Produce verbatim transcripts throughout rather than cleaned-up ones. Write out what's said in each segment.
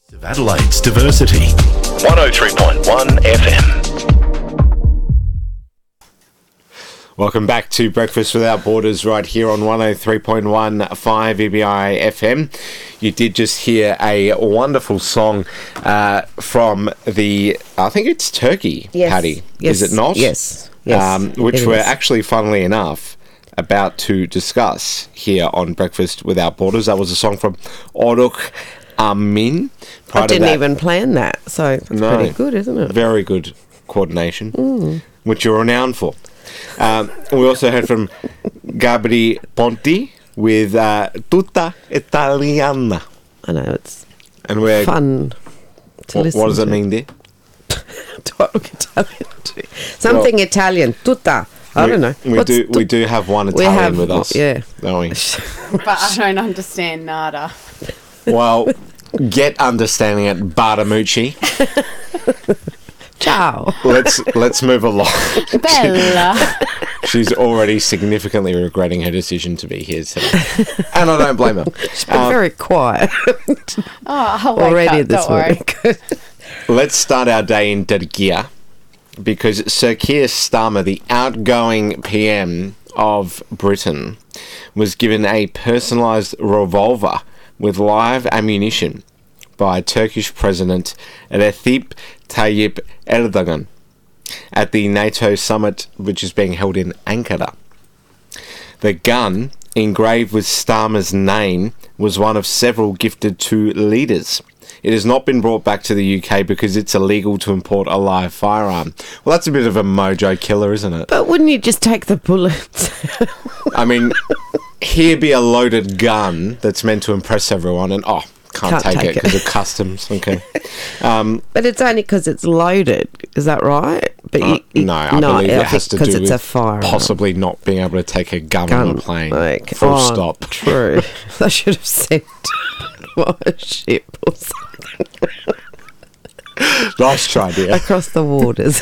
Of Adelaide's diversity. one oh three point one F M. Welcome back to Breakfast Without Borders right here on one oh three point one five E B I F M. You did just hear a wonderful song uh, from the, I think it's Turkey, Yes. Paddy. Yes. Is it not? Yes. Yes. Um, which it we're is. actually, funnily enough, about to discuss here on Breakfast Without Borders. That was a song from Oruk Amin. Prior I to didn't that- even plan that, so it's No. pretty good, isn't it? Very good coordination, Mm. which you're renowned for. Um, we also heard from Gabri Ponti with uh, Tutta Italiana. I know, it's And we're, fun to what, listen what does to. it mean, dear? Do I look Italian too? Something Well, Italian. Tutta. I we, don't know. We What's do, we tut- do have one We Italian have, with us, yeah. don't we? But I don't understand nada. Well, get understanding at Bartamucci. Ciao. Let's let's move along. Bella. She's already significantly regretting her decision to be here today, and I don't blame her. She's been Um, very quiet Oh, I'll wake already up, this don't worry. morning. Let's start our day in Turkey because Sir Keir Starmer, the outgoing P M of Britain, was given a personalised revolver with live ammunition by Turkish President Recep Tayyip Erdogan at the NATO summit, which is being held in Ankara. The gun, engraved with Starmer's name, was one of several gifted to leaders. It has not been brought back to the U K because it's illegal to import a live firearm. Well, that's a bit of a mojo killer, isn't it? But wouldn't you just take the bullets? I mean, here be a loaded gun that's meant to impress everyone, and oh, can't, Can't take, take it it. because of customs. Okay. Um, But it's only because it's loaded. Is that right? But uh, no, I believe it has to do because it's with a firearm. possibly not being able to take a gun, on a plane. Like, Full oh, stop. True. I should have sent a ship or something Nice try, dear. across the waters.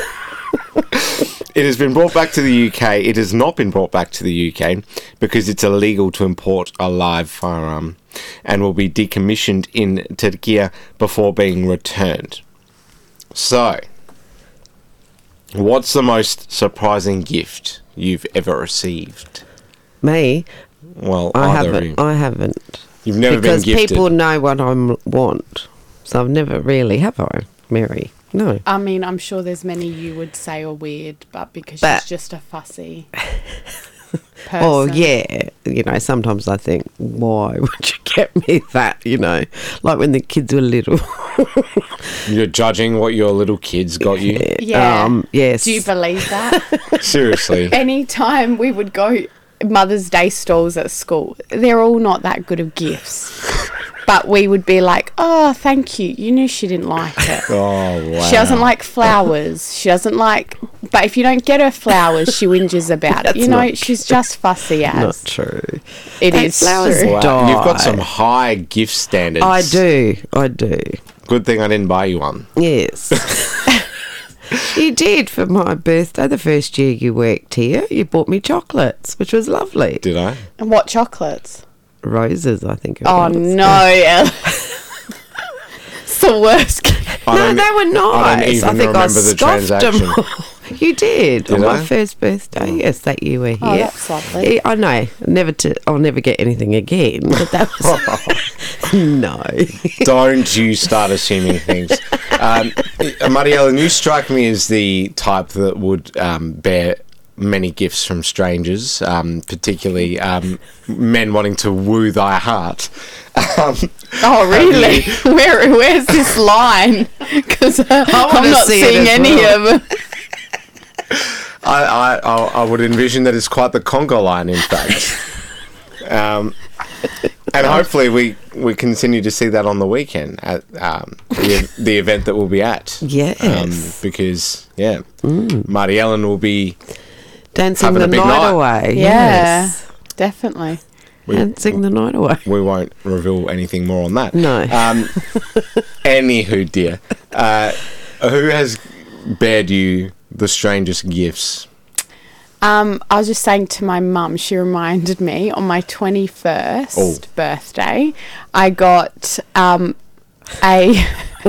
It has been brought back to the U K. It has not been brought back to the U K because it's illegal to import a live firearm and will be decommissioned in Turkey before being returned. So, what's the most surprising gift you've ever received? Me, Well, I either of haven't. you. I haven't. You've never because been gifted. people know what I want. So I've never really, have I, Mary? No. I mean, I'm sure there's many you would say are weird, but because But- she's just a fussy person. Oh, yeah. You know, sometimes I think, why would you get me that, you know? Like when the kids were little. You're judging what your little kids got you? Yeah. Um, yes. Do you believe that? Seriously. Anytime we would go Mother's Day stalls at school, they're all not that good of gifts. But we would be like, oh, thank you. You knew she didn't like it. Oh, wow. She doesn't like flowers. She doesn't like... But if you don't get her flowers, she whinges about it. That's You know, not she's just fussy Not as. true. It Hey, is flowers true. Wow. die. You've got some high gift standards. I do. I do. Good thing I didn't buy you one. Yes. You did for my birthday, the first year you worked here. You bought me chocolates, which was lovely. Did I? And what chocolates? Roses, I think. It Oh, was. no. Ella. It's the worst. I No, don't- they were nice. I don't I, even think I remember the scoffed them. transaction. You did, Did on my I? first birthday. Yes, that year we're here. Oh, that's lovely. Yeah, I know. Never to. I'll never get anything again. But that was no. Don't you start assuming things. Um, Mariella, you strike me as the type that would um, bear many gifts from strangers, um, particularly um, men wanting to woo thy heart. Um, Oh, really? Where, where's this line? Because uh, I'm wanna not see it seeing as any well. of them. I, I, I I would envision that it's quite the Congo line, in fact. Um, and hopefully we, we continue to see that on the weekend at um, the, the event that we'll be at. Yes. Um, because, yeah, Marty Ellen will be... Dancing having the a big night, night. away. Yeah, Yes. definitely. We, Dancing the night away. we won't reveal anything more on that. No. Um, anywho, dear, uh, who has bared you the strangest gifts? Um, I was just saying to my mum, she reminded me on my twenty-first Oh. birthday, I got um, a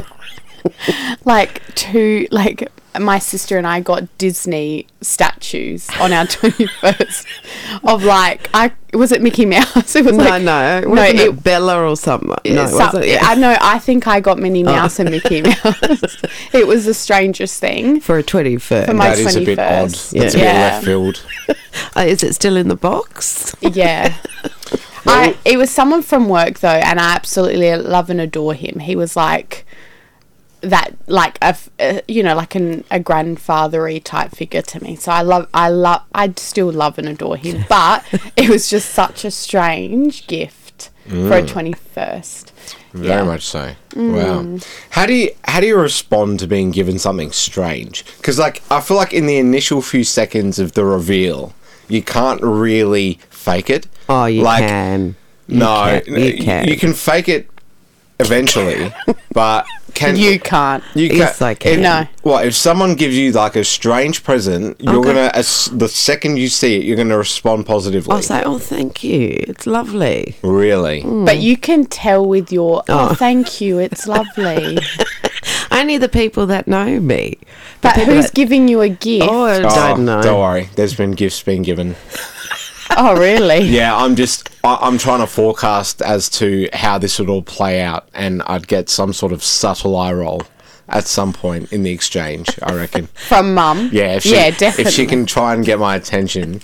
like two like my sister and I got Disney statues on our twenty-first of like I was it Mickey Mouse? It was No, like no. no, Wasn't it it- Bella or something? No, it Some- wasn't it? I know. I think I got Minnie Mouse and Mickey Mouse. It was the strangest thing. For a twenty-first. For my That is a bit odd. twenty-first. That's a Yeah. bit left field. Uh, is it still in the box? Yeah. I, it was someone from work though, and I absolutely love and adore him. He was like that, like a, f- uh, you know, like an, a grandfathery type figure to me. So I love, I love, I still love and adore him. But it was just such a strange gift for a twenty-first. Very Yeah. much so. Wow. How do you how do you respond to being given something strange? Because like I feel like in the initial few seconds of the reveal, you can't really fake it. Oh, you like, can. You No, can. You can. you can fake it eventually, but can You can't. You Yes, I can. If, No. Well, if someone gives you like a strange present, you're Okay. gonna as, the second you see it, you're gonna respond positively. I'll say, oh, thank you. It's lovely. Really? But you can tell with your, oh, Oh. thank you, it's lovely. Only the people that know me. The But people who's that- giving you a gift? Oh, I Oh, don't know. Don't worry. There's been gifts being given. Oh, really? Yeah, I'm just I, I'm trying to forecast as to how this would all play out, and I'd get some sort of subtle eye roll at some point in the exchange. I reckon. From mum? Yeah, if she, yeah, definitely. if she can try and get my attention.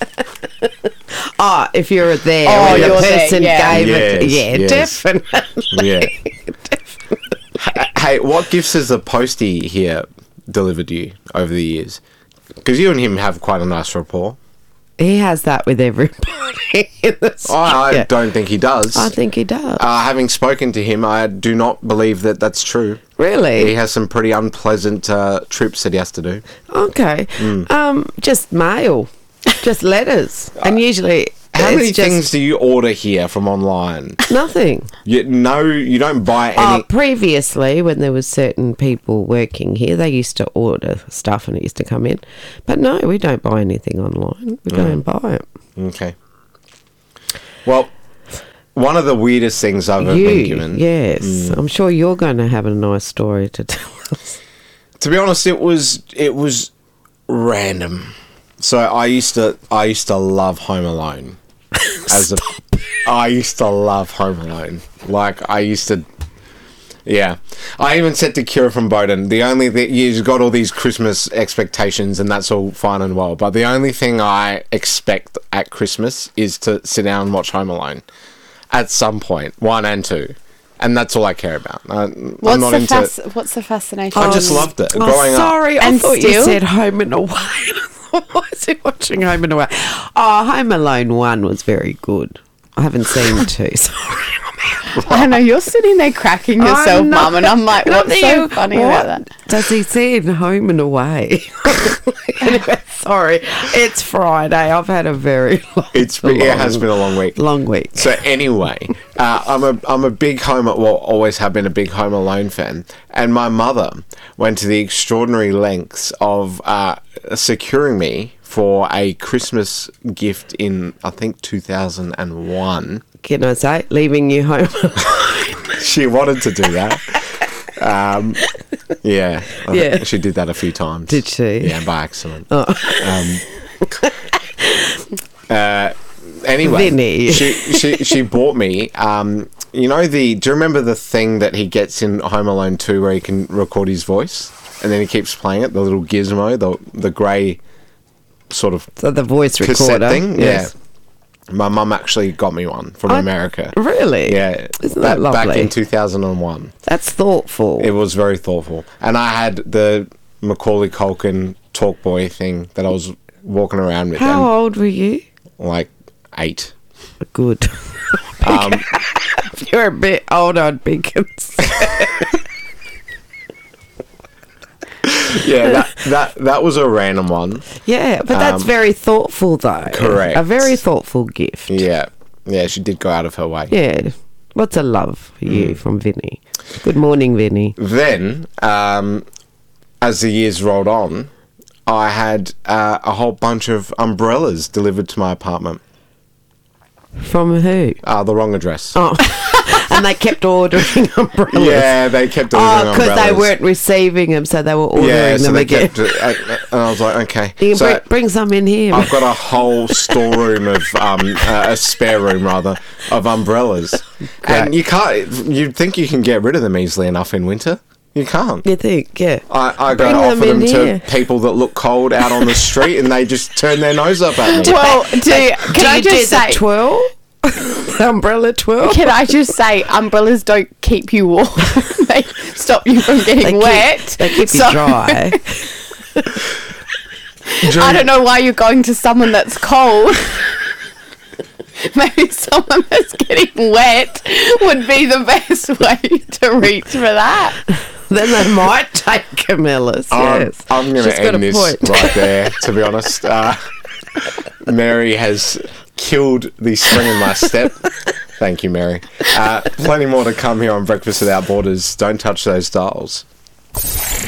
Oh, if you're there Oh, when the you're there, person yeah. gave it. Yes, Yeah, yes. definitely. Yeah. H- Hey, what gifts has the postie here delivered you over the years? Because you and him have quite a nice rapport. He has that with everybody in the street. I, I Yeah. don't think he does. I think he does. Uh, having spoken to him, I do not believe that that's true. really? He has some pretty unpleasant uh, trips that he has to do. Okay. Hmm. Um, just mail. Just letters. And usually How it's many just things do you order here from online? nothing. You, no, you don't buy Oh, any. previously, when there was certain people working here, they used to order stuff and it used to come in. But no, we don't buy anything online. We go and buy it. Okay. Well, one of the weirdest things I've ever been You, given. yes. Hmm. I'm sure you're going to have a nice story to tell us. To be honest, it was it was random. So I used to I used to love Home Alone. As a, I used to love Home Alone. Like I used to. Yeah, I even said to Kira from Bowden, the only thing you've got all these Christmas expectations, and that's all fine and well. But the only thing I expect at Christmas is to sit down and watch Home Alone at some point, one and two, and that's all I care about. I, I'm What's not the, into. fasc- what's the fascination? I just loved it Oh, growing up. sorry. I And thought you still? said Home and Away. Why is he watching Home and Away? Oh, Home Alone one was very good. I haven't seen two. Sorry. I know, you're sitting there cracking yourself, I'm not- Mum, and I'm like, Not what's that so you- funny what about that? Does he say in Home and Away? Anyway, sorry. It's Friday. I've had a very long, It's been, it has been a long week. long week. So anyway, uh, I'm a I'm a big home well always have been a big Home Alone fan, and my mother went to the extraordinary lengths of uh, securing me for a Christmas gift in I think two thousand one. Can I say? Leaving you home. She wanted to do that. Um, yeah, I Yeah. think she did that a few times. Did she? Yeah, by accident. Oh. Um, uh, anyway, Vinny. she she she bought me. Um, you know the? Do you remember the thing that he gets in Home Alone two, where he can record his voice, and then he keeps playing it? The little gizmo, the the grey sort of So the voice cassette recorder. thing. Yes. Yeah, my mum actually got me one from I- America. Really? Yeah, Isn't back, that lovely? back in two thousand one. That's thoughtful. It was very thoughtful. And I had the Macaulay Culkin Talk Boy thing that I was walking around with. How and, old were you? like eight. Good. Um, If you're a bit old, I'd be concerned. yeah, that, that that was a random one. Yeah, but that's Um, very thoughtful, though. correct. A very thoughtful gift. Yeah. Yeah, she did go out of her way. Yeah. Lots of love for you Mm. from Vinny. Good morning, Vinny. Then, um, as the years rolled on, I had uh, a whole bunch of umbrellas delivered to my apartment. From who? Uh, the wrong address. Oh. And they kept ordering umbrellas. Yeah, they kept ordering Oh, umbrellas. because they weren't receiving them, so they were ordering yeah, so them they again. kept, uh, and I was like, okay. You can so bring, bring some in here. I've got a whole storeroom of, um, uh, a spare room rather, of umbrellas. And you can't, you'd think you can get rid of them easily enough in winter. You can't. You think, yeah. I, I go Bring to them offer them in to here. people that look cold out on the street and they just turn their nose up at me. Well, do, can Do I you just do say? the twirl? The umbrella twirl? Can I just say, umbrellas don't keep you warm. They stop you from getting They keep- wet. They keep So- you dry. I don't know why you're going to someone that's cold. Maybe someone that's getting wet would be the best way to reach for that. Then they might take Camilla's, I'm, yes. I'm going She's to got end a this point. right there, to be honest. Uh, Mary has killed the spring in my step. Thank you, Mary. Uh, plenty more to come here on Breakfast Without Borders. Don't touch those dials.